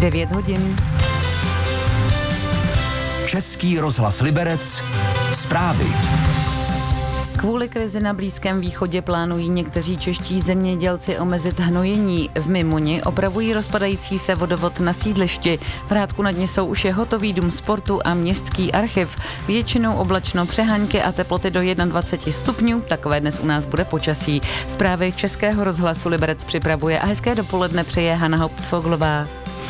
9 hodin. Český rozhlas Liberec. Zprávy. Kvůli krizi na Blízkém východě plánují někteří čeští zemědělci omezit hnojení. V Mimoni opravují rozpadající se vodovod na sídlišti. V Hrádku nad Nisou už je hotový dům sportu a městský archiv. Většinou oblačno, přehánky a teploty do 21 stupňů. Takové dnes u nás bude počasí. Zprávy Českého rozhlasu Liberec připravuje a hezké dopoledne přeje Hana Hauptfoglová.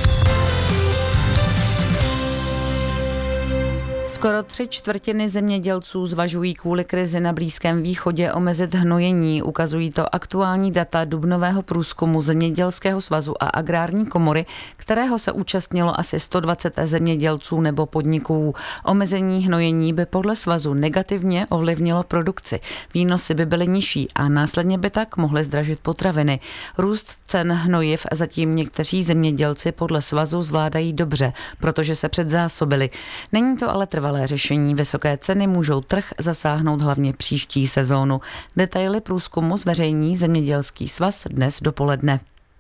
Skoro 3/4 zemědělců zvažují kvůli krizi na Blízkém východě omezit hnojení. Ukazují to aktuální data dubnového průzkumu Zemědělského svazu a Agrární komory, kterého se účastnilo asi 120 zemědělců nebo podniků. Omezení hnojení by podle svazu negativně ovlivnilo produkci. Výnosy by byly nižší a následně by tak mohly zdražit potraviny. Růst cen hnojiv zatím někteří zemědělci podle svazu zvládají dobře, protože se předzásobili. Není to ale trvalé řešení. Vysoké ceny můžou trh zasáhnout hlavně příští sezónu. Detaily průzkumu zveřejní Zemědělský svaz dnes dopoledne.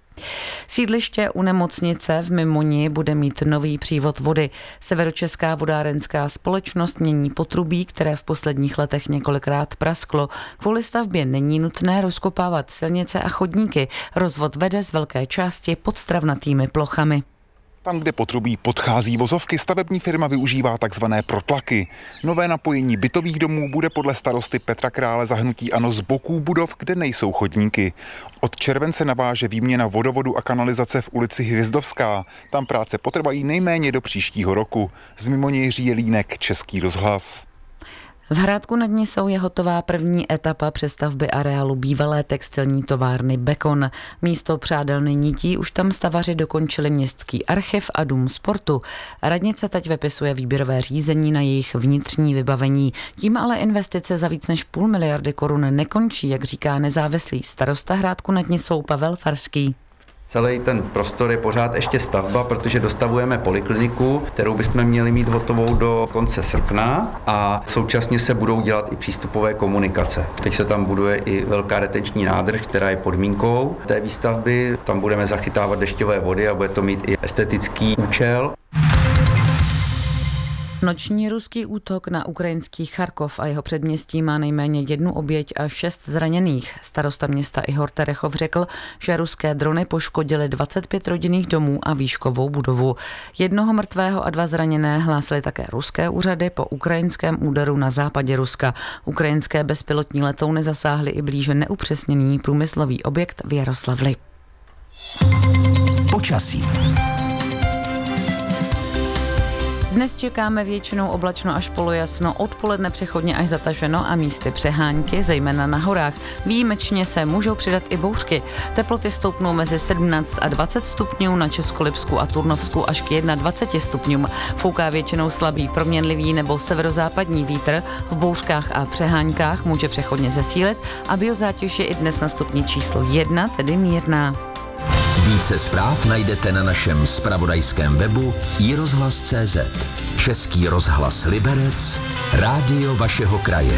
Sídliště u nemocnice v Mimoni bude mít nový přívod vody. Severočeská vodárenská společnost mění potrubí, které v posledních letech několikrát prasklo. Kvůli stavbě není nutné rozkopávat silnice a chodníky. Rozvod vede z velké části pod travnatými plochami. Tam, kde potrubí podchází vozovky, stavební firma využívá takzvané protlaky. Nové napojení bytových domů bude podle starosty Petra Krále za hnutí ANO z boků budov, kde nejsou chodníky. Od července naváže výměna vodovodu a kanalizace v ulici Hvězdovská. Tam práce potrvají nejméně do příštího roku. Z Mimoni Jiří Jelínek, Český rozhlas. V Hrádku nad Nisou je hotová první etapa přestavby areálu bývalé textilní továrny Bekon. Místo přádelny nití už tam stavaři dokončili městský archiv a dům sportu. Radnice teď vypisuje výběrové řízení na jejich vnitřní vybavení. Tím ale investice za víc než 500 000 korun nekončí, jak říká nezávislý starosta Hrádku nad Nisou Pavel Farský. Celý ten prostor je pořád ještě stavba, protože dostavujeme polikliniku, kterou bychom měli mít hotovou do konce srpna a současně se budou dělat i přístupové komunikace. Teď se tam buduje i velká retenční nádrž, která je podmínkou té výstavby. Tam budeme zachytávat dešťové vody a bude to mít i estetický účel. Noční ruský útok na ukrajinský Charkov a jeho předměstí má nejméně 1 oběť a 6 zraněných. Starosta města Ihor Terechov řekl, že ruské drony poškodily 25 rodinných domů a výškovou budovu. 1 mrtvého a 2 zraněné hlásily také ruské úřady po ukrajinském úderu na západě Ruska. Ukrajinské bezpilotní letouny zasáhly i blíže neupřesněný průmyslový objekt v Jaroslavli. Počasí. Dnes čekáme většinou oblačno až polojasno, odpoledne přechodně až zataženo a místy přehánky, zejména na horách. Výjimečně se můžou přidat i bouřky. Teploty stoupnou mezi 17 a 20 stupňů, na Českolipsku a Turnovsku až k 21 stupňům. Fouká většinou slabý proměnlivý nebo severozápadní vítr, v bouřkách a přeháňkách může přechodně zesílit a biozátěž je i dnes na stupni číslo 1, tedy mírná. Více zpráv najdete na našem zpravodajském webu iRozhlas.cz. Český rozhlas Liberec, rádio vašeho kraje.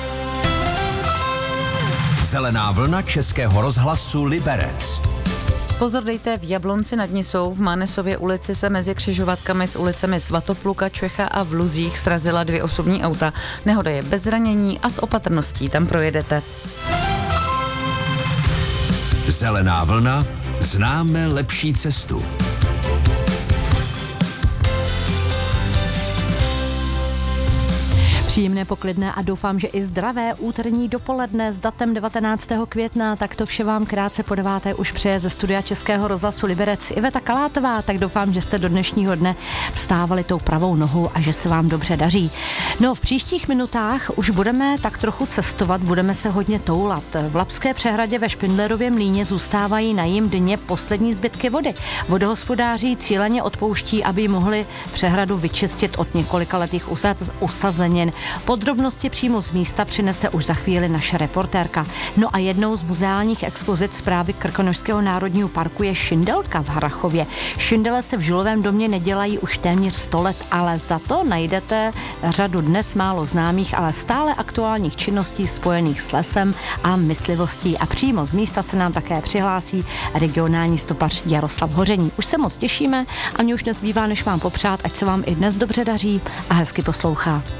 Zelená vlna Českého rozhlasu Liberec. Pozor dejte v Jablonci nad Nisou, v Mánesově ulici se mezi křižovatkami s ulicemi Svatopluka, Čecha a v Luzích srazila 2 osobní auta. Nehoda je bez zranění a s opatrností tam projedete. Zelená vlna, známe lepší cestu. Příjemné, poklidné a doufám, že i zdravé úterní dopoledne s datem 19. května. Tak to vše vám krátce po 9. už přeje ze studia Českého rozhlasu Liberec Iveta Kalátová. Tak doufám, že jste do dnešního dne vstávali tou pravou nohou a že se vám dobře daří. No, v příštích minutách už budeme tak trochu cestovat, budeme se hodně toulat. V Labské přehradě ve Špindlerově mlýně zůstávají na jím dně poslední zbytky vody. Vodohospodáři cíleně odpouští, aby mohli přehradu vyčistit od několika letých usazenin. Podrobnosti přímo z místa přinese už za chvíli naše reportérka. No a jednou z muzeálních expozic Správy Krkonošského národního parku je šindelka v Harrachově. Šindele se v Žulovém domě nedělají už téměř 100 let, ale za to najdete řadu dnes málo známých, ale stále aktuálních činností spojených s lesem a myslivostí. A přímo z místa se nám také přihlásí regionální stopař Jaroslav Hoření. Už se moc těšíme a mě už nezbývá, než vám popřát, ať se vám i dnes dobře daří a hezky poslouchá.